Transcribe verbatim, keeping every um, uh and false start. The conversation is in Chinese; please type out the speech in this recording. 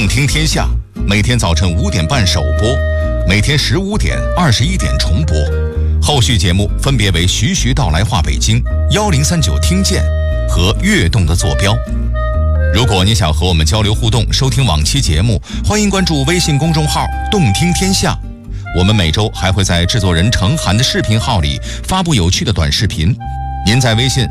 动听天下，每天早晨五点半首播，每天十五点、二十一点重播。后续节目分别为徐徐道来话北京、幺零三九听见和悦动的坐标。如果你想和我们交流互动，收听往期节目，欢迎关注微信公众号动听天下。我们每周还会在制作人程涵的视频号里发布有趣的短视频，您在微信